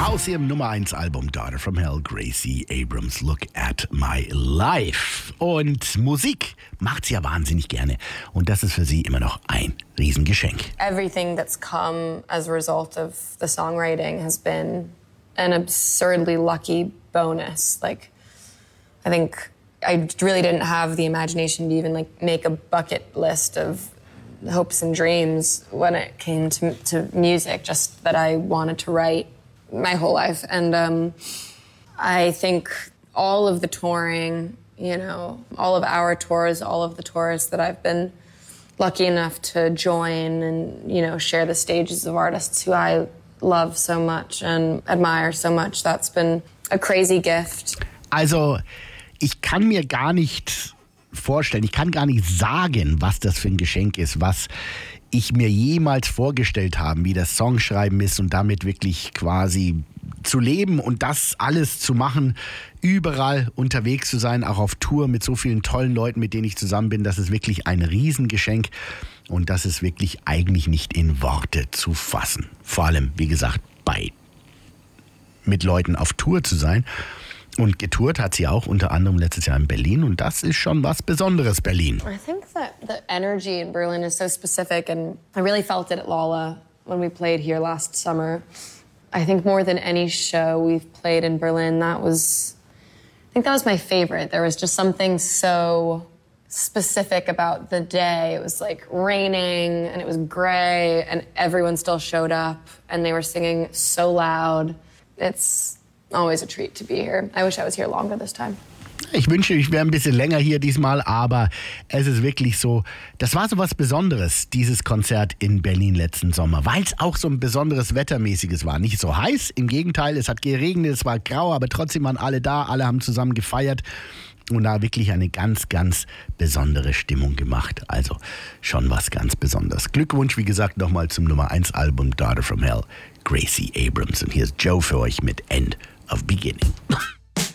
Aus ihrem Nummer 1 Album Daughter from Hell, Gracie Abrams, Look at My Life. Und Musik macht sie ja wahnsinnig gerne. Und das ist für sie immer noch ein Riesengeschenk. Everything that's come as a result of the songwriting has been an absurdly lucky bonus. Like, I think I really didn't have the imagination to even make a bucket list of hopes and dreams when it came to music, just that I wanted to write my whole life. And I think all of the touring, all of our tours, all of the tours that I've been lucky enough to join and, share the stages of artists who I love so much and admire so much, that's been a crazy gift. Also, ich kann mir gar nicht vorstellen, ich kann gar nicht sagen, was das für ein Geschenk ist, was ich mir jemals vorgestellt habe, wie das Songschreiben ist und damit wirklich quasi zu leben und das alles zu machen, überall unterwegs zu sein, auch auf Tour mit so vielen tollen Leuten, mit denen ich zusammen bin. Das ist wirklich ein Riesengeschenk und das ist wirklich eigentlich nicht in Worte zu fassen. Vor allem, wie gesagt, mit Leuten auf Tour zu sein. Und getourt hat sie auch unter anderem letztes Jahr in Berlin und das ist schon was Besonderes, Berlin. I think that the energy in Berlin is so specific and I really felt it at Lolla when we played here last summer. I think more than any show we've played in Berlin, I think that was my favorite. There was just something so specific about the day. It was like raining and it was gray and everyone still showed up and they were singing so loud. It's always a treat to be here. I wish I was here longer this time. Ich wünsche, ich wäre ein bisschen länger hier diesmal, aber es ist wirklich so, das war so was Besonderes, dieses Konzert in Berlin letzten Sommer, weil es auch so ein besonderes Wettermäßiges war. Nicht so heiß, im Gegenteil, es hat geregnet, es war grau, aber trotzdem waren alle da, alle haben zusammen gefeiert und da wirklich eine ganz, ganz besondere Stimmung gemacht. Also schon was ganz Besonderes. Glückwunsch, wie gesagt, nochmal zum Nummer 1 Album Daughter from Hell, Gracie Abrams. Und hier ist Joe für euch mit End of Beginning.